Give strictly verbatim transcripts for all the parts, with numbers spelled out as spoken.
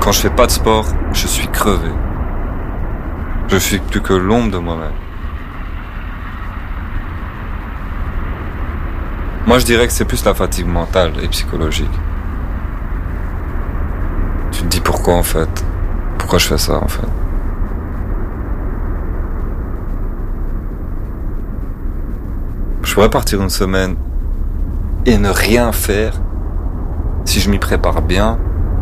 Quand je fais pas de sport, je suis crevé. Je suis plus que l'ombre de moi-même. Moi, je dirais que c'est plus la fatigue mentale et psychologique. Tu te dis pourquoi, en fait? Pourquoi je fais ça, en fait? Je pourrais partir une semaine et ne rien faire si je m'y prépare bien.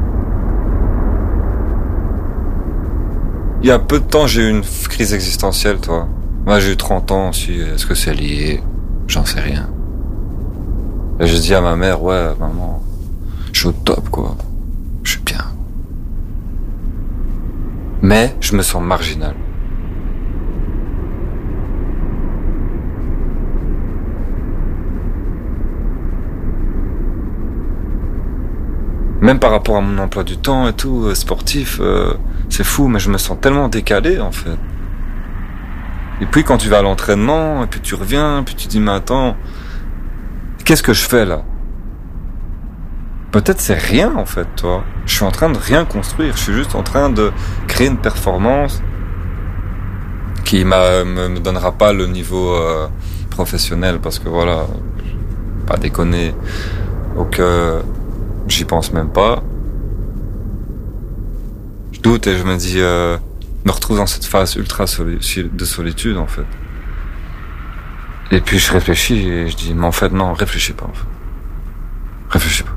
Il y a peu de temps, j'ai eu une crise existentielle, toi. Moi, j'ai eu trente ans aussi. Est-ce que c'est lié? J'en sais rien. Et je dis à ma mère, ouais, maman, je suis au top, quoi. Je suis bien. Mais je me sens marginal. Même par rapport à mon emploi du temps et tout, euh, sportif, euh, c'est fou, mais je me sens tellement décalé, en fait. Et puis quand tu vas à l'entraînement, et puis tu reviens, puis tu dis, mais attends, qu'est-ce que je fais là? Peut-être c'est rien, en fait, toi. Je suis en train de rien construire, je suis juste en train de créer une performance qui m'a, me, me donnera pas le niveau euh, professionnel, parce que voilà, pas déconner, donc euh, j'y pense même pas. Je doute et je me dis, euh, me retrouve dans cette phase ultra soli- de solitude, en fait. Et puis je réfléchis et je dis, mais en fait, non, réfléchis pas, en fait. Réfléchis pas.